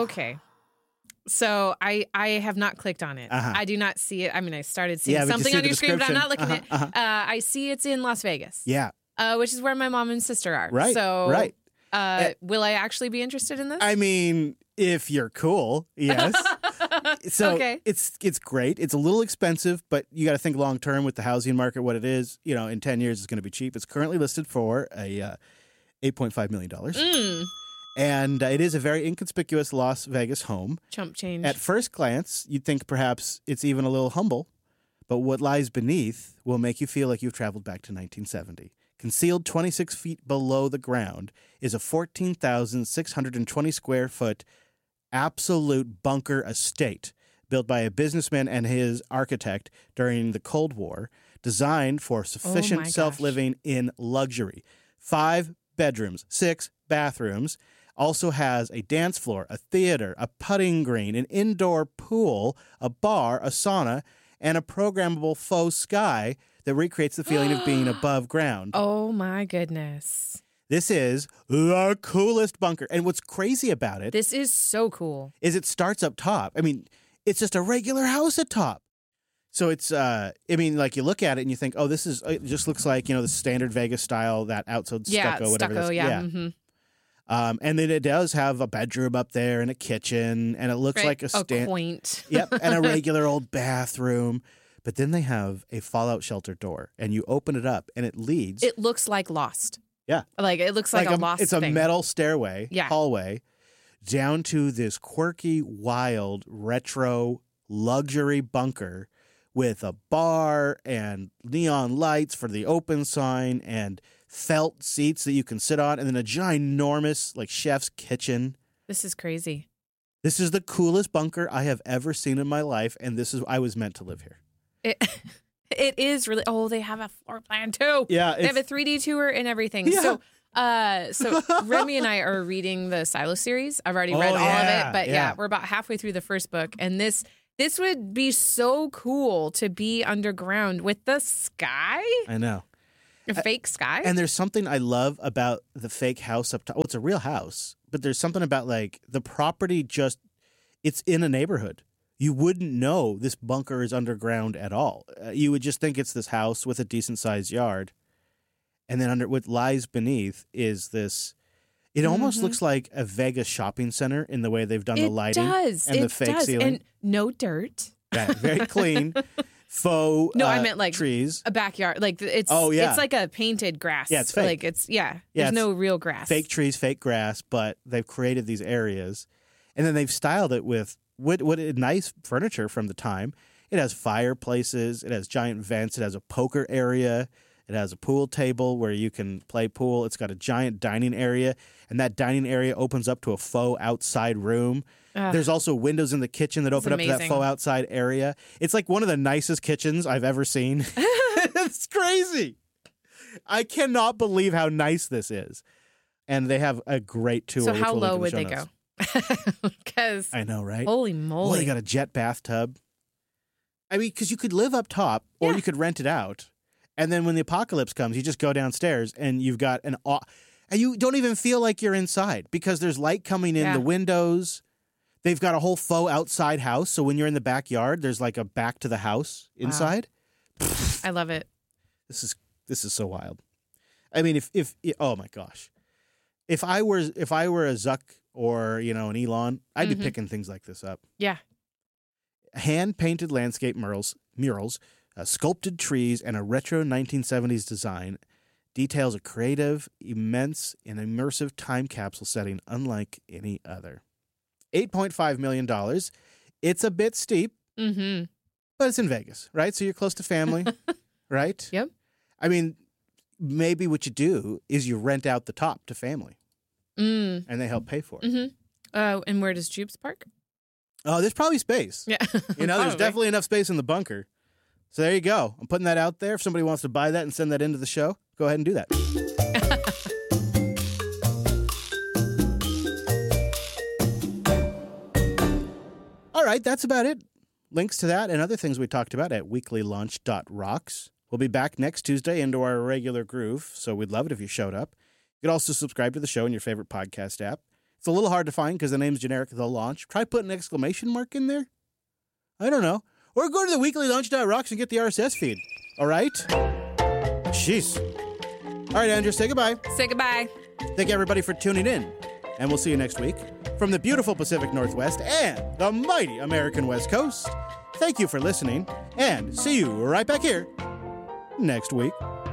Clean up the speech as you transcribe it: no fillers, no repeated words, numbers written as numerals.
Okay. So I have not clicked on it. I do not see it. I mean, I started seeing something on your screen, but I'm not looking at it. I see it's in Las Vegas. Yeah. Which is where my mom and sister are. Right. So, right. Will I actually be interested in this? I mean, if you're cool, yes. So Okay. it's great. It's a little expensive, but you got to think long term with the housing market. What it is, in 10 years, it's going to be cheap. It's currently listed for a $8.5 million. And it is a very inconspicuous Las Vegas home. Chump change. At first glance, you'd think perhaps it's even a little humble, but what lies beneath will make you feel like you've traveled back to 1970. Concealed 26 feet below the ground is a 14,620 square foot absolute bunker estate built by a businessman and his architect during the Cold War, designed for sufficient self-living in luxury. 5 bedrooms, 6 bathrooms. Also has a dance floor, a theater, a putting green, an indoor pool, a bar, a sauna, and a programmable faux sky that recreates the feeling of being above ground. Oh, my goodness. This is the coolest bunker. And what's crazy about it... This is so cool. ...is it starts up top. I mean, it's just a regular house at top. So it's, you look at it and you think, oh, it just looks like, the standard Vegas style, that outside stucco, whatever. Stucco, yeah. Mm-hmm. And then it does have a bedroom up there and a kitchen, and it looks like a quaint. Yep, and a regular old bathroom. But then they have a fallout shelter door, and you open it up, and it leads. It looks like Lost. Yeah, it looks like a Lost. It's thing. a metal stairway, hallway, down to this quirky, wild, retro, luxury bunker with a bar and neon lights for the open sign and felt seats that you can sit on, and then a ginormous, chef's kitchen. This is crazy. This is the coolest bunker I have ever seen in my life, and I was meant to live here. It is really... Oh, they have a floor plan, too. Yeah. They have a 3D tour and everything. Yeah. So Remy and I are reading the Silo series. I've already read all of it, but we're about halfway through the first book, and this would be so cool to be underground with the sky. I know. A fake sky? And there's something I love about the fake house up top. Well, it's a real house, but there's something about, the property it's in a neighborhood. You wouldn't know this bunker is underground at all. You would just think it's this house with a decent-sized yard. And then what lies beneath is this... It almost looks like a Vegas shopping center in the way they've done the lighting. And the fake ceiling. And no dirt. Yeah, very clean. Faux I meant trees. A backyard. It's like a painted grass. Yeah, it's fake. There's no real grass. Fake trees, fake grass, but they've created these areas. And then they've styled it with what nice furniture from the time. It has fireplaces, it has giant vents, it has a poker area, it has a pool table where you can play pool. It's got a giant dining area, and that dining area opens up to a faux outside room. There's also windows in the kitchen that open up to that faux outside area. It's like one of the nicest kitchens I've ever seen. It's crazy. I cannot believe how nice this is. And they have a great tour. So how low would they go? Because I know, right? Holy moly. Well, you got a jet bathtub. I mean, because you could live up top or you could rent it out. And then when the apocalypse comes, you just go downstairs and you've got and you don't even feel like you're inside because there's light coming in the windows. They've got a whole faux outside house. So when you're in the backyard, there's like a back to the house inside. Wow. I love it. This is so wild. I mean, if oh my gosh. If I were a Zuck or, an Elon, I'd be picking things like this up. Yeah. Hand-painted landscape murals, sculpted trees, and a retro 1970s design details a creative, immense, and immersive time capsule setting unlike any other. $8.5 million. It's a bit steep, but it's in Vegas, right? So you're close to family, right? Yep. I mean, maybe what you do is you rent out the top to family, and they help pay for it. And where does Jupes park? Oh, there's probably space. Yeah. There's definitely enough space in the bunker. So there you go. I'm putting that out there. If somebody wants to buy that and send that into the show, go ahead and do that. All right, that's about it. Links to that and other things we talked about at weeklylaunch.rocks. We'll be back next Tuesday into our regular groove, so we'd love it if you showed up. You could also subscribe to the show in your favorite podcast app. It's a little hard to find because the name's generic, The Launch. Try putting an exclamation mark in there. I don't know. Or go to the weeklylaunch.rocks and get the RSS feed. All right? Jeez. All right, Andrew, say goodbye. Say goodbye. Thank everybody for tuning in. And we'll see you next week from the beautiful Pacific Northwest and the mighty American West Coast. Thank you for listening, and see you right back here next week.